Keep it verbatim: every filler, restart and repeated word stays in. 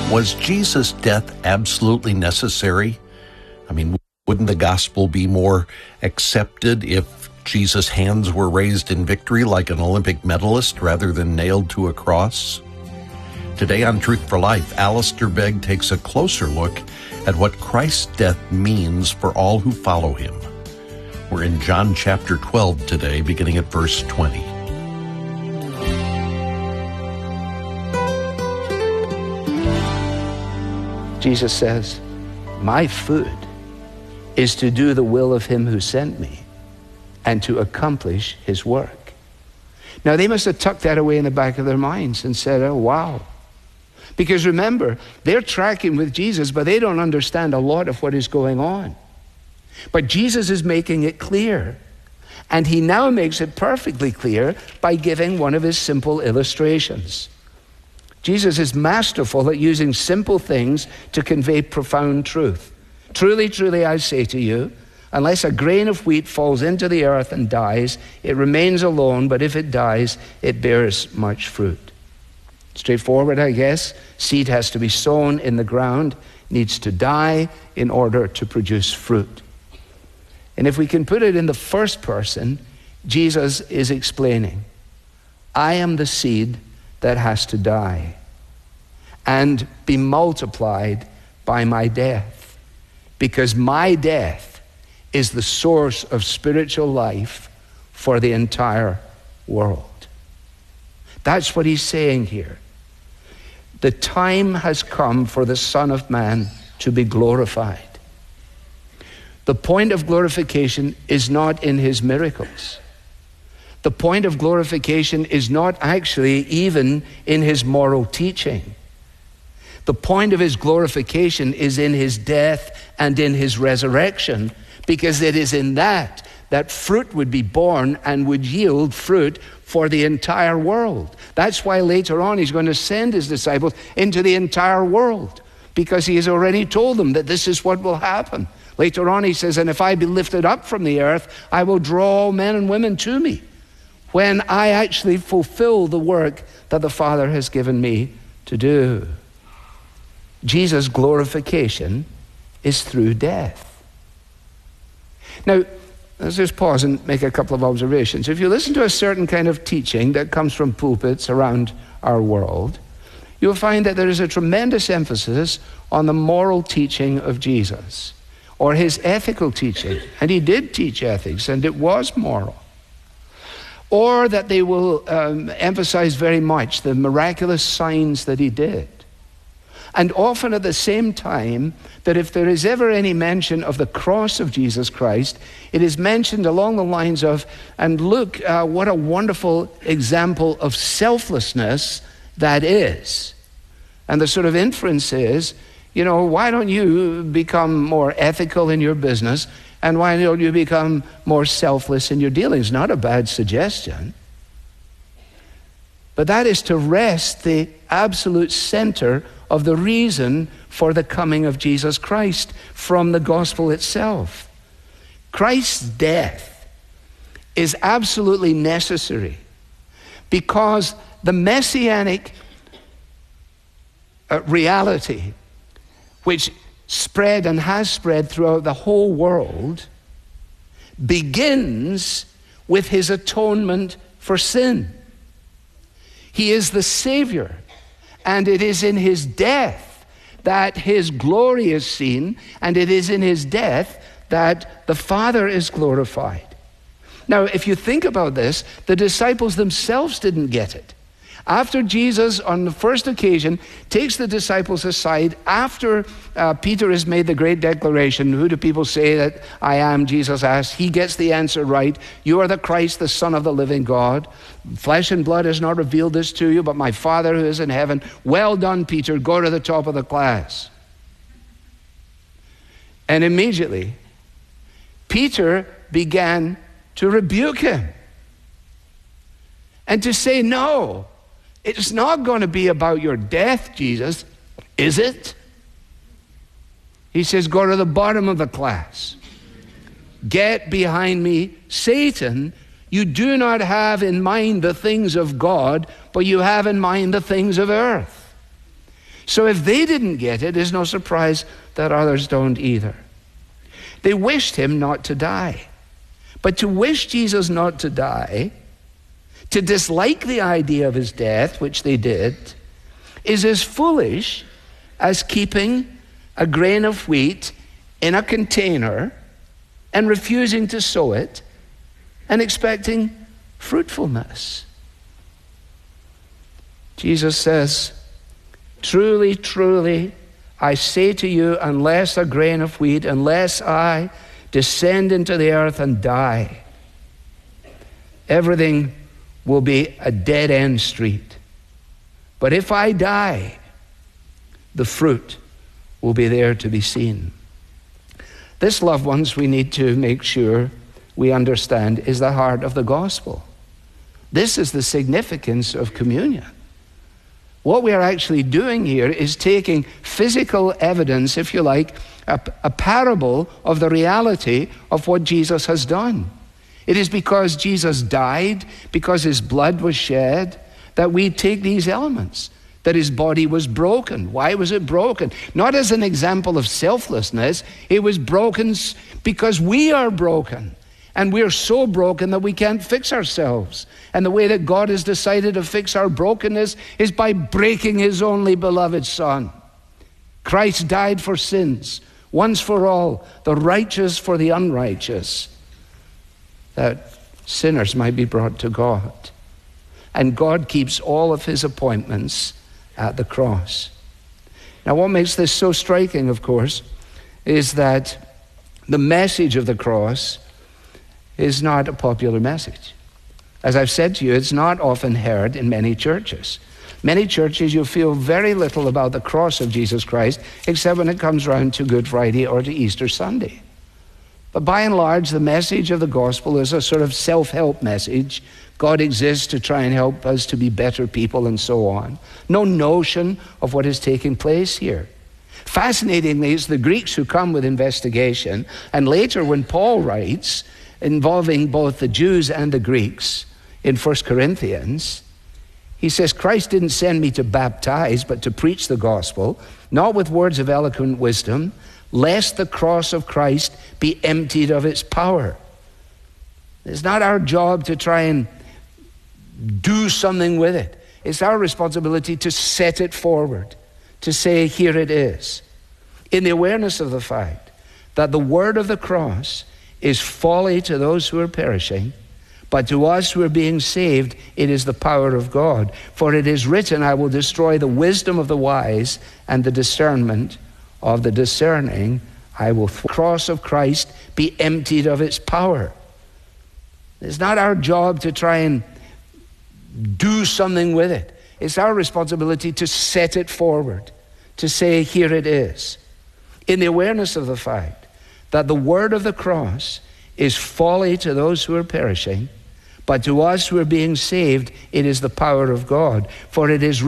Was Jesus' death absolutely necessary? I mean, wouldn't the gospel be more accepted if Jesus' hands were raised in victory like an Olympic medalist rather than nailed to a cross? Today on Truth for Life, Alistair Begg takes a closer look at what Christ's death means for all who follow him. We're in John chapter twelve today, beginning at verse twenty. Jesus says, my food is to do the will of him who sent me and to accomplish his work. Now, they must have tucked that away in the back of their minds and said, oh, wow. Because remember, they're tracking with Jesus, but they don't understand a lot of what is going on. But Jesus is making it clear. And he now makes it perfectly clear by giving one of his simple illustrations. Jesus is masterful at using simple things to convey profound truth. Truly, truly, I say to you, unless a grain of wheat falls into the earth and dies, it remains alone, but if it dies, it bears much fruit. Straightforward, I guess. Seed has to be sown in the ground, needs to die in order to produce fruit. And if we can put it in the first person, Jesus is explaining, I am the seed that has to die and be multiplied by my death, because my death is the source of spiritual life for the entire world. That's what he's saying here. The time has come for the Son of Man to be glorified. The point of glorification is not in his miracles. The point of glorification is not actually even in his moral teaching. The point of his glorification is in his death and in his resurrection, because it is in that that fruit would be born and would yield fruit for the entire world. That's why later on he's going to send his disciples into the entire world, because he has already told them that this is what will happen. Later on he says, and if I be lifted up from the earth, I will draw all men and women to me, when I actually fulfill the work that the Father has given me to do. Jesus' glorification is through death. Now, let's just pause and make a couple of observations. If you listen to a certain kind of teaching that comes from pulpits around our world, you'll find that there is a tremendous emphasis on the moral teaching of Jesus, or his ethical teaching. And he did teach ethics, and it was moral. Or that they will um, emphasize very much the miraculous signs that he did. And often at the same time, that if there is ever any mention of the cross of Jesus Christ, it is mentioned along the lines of, and look, uh, what a wonderful example of selflessness that is. And the sort of inference is, you know, why don't you become more ethical in your business, and why don't you become more selfless in your dealings? Not a bad suggestion. But that is to wrest the absolute center of the reason for the coming of Jesus Christ from the gospel itself. Christ's death is absolutely necessary because the messianic uh, reality, which spread and has spread throughout the whole world, begins with his atonement for sin. He is the Savior, and it is in his death that his glory is seen, and it is in his death that the Father is glorified. Now, if you think about this, the disciples themselves didn't get it. After Jesus, on the first occasion, takes the disciples aside, after uh, Peter has made the great declaration, who do people say that I am, Jesus asked, he gets the answer right. You are the Christ, the Son of the living God. Flesh and blood has not revealed this to you, but my Father who is in heaven. Well done, Peter, go to the top of the class. And immediately, Peter began to rebuke him and to say, no, it's not going to be about your death, Jesus, is it? He says, go to the bottom of the class. Get behind me, Satan. You do not have in mind the things of God, but you have in mind the things of earth. So if they didn't get it, it's no surprise that others don't either. They wished him not to die. But to wish Jesus not to die, to dislike the idea of his death, which they did, is as foolish as keeping a grain of wheat in a container and refusing to sow it and expecting fruitfulness. Jesus says, truly, truly, I say to you, unless a grain of wheat, unless I descend into the earth and die, everything will be a dead-end street. But if I die, the fruit will be there to be seen. This, loved ones, we need to make sure we understand is the heart of the gospel. This is the significance of communion. What we are actually doing here is taking physical evidence, if you like, a, a parable of the reality of what Jesus has done. It is because Jesus died, because his blood was shed, that we take these elements, that his body was broken. Why was it broken? Not as an example of selflessness. It was broken because we are broken. And we're so broken that we can't fix ourselves. And the way that God has decided to fix our brokenness is by breaking his only beloved Son. Christ died for sins, once for all, the righteous for the unrighteous, that sinners might be brought to God. And God keeps all of his appointments at the cross. Now, what makes this so striking, of course, is that the message of the cross is not a popular message. As I've said to you, it's not often heard in many churches. Many churches, you feel very little about the cross of Jesus Christ, except when it comes round to Good Friday or to Easter Sunday. But by and large, the message of the gospel is a sort of self-help message. God exists to try and help us to be better people and so on. No notion of what is taking place here. Fascinatingly, it's the Greeks who come with investigation, and later when Paul writes, involving both the Jews and the Greeks in First Corinthians, he says, Christ didn't send me to baptize, but to preach the gospel, not with words of eloquent wisdom, lest the cross of Christ be emptied of its power. It's not our job to try and do something with it. It's our responsibility to set it forward, to say, here it is, in the awareness of the fact that the word of the cross is folly to those who are perishing, but to us who are being saved, it is the power of God. For it is written, I will destroy the wisdom of the wise and the discernment of the discerning. I will, the cross of Christ, be emptied of its power. It's not our job to try and do something with it. It's our responsibility to set it forward, to say, here it is, in the awareness of the fact that the word of the cross is folly to those who are perishing, but to us who are being saved, it is the power of God. For it is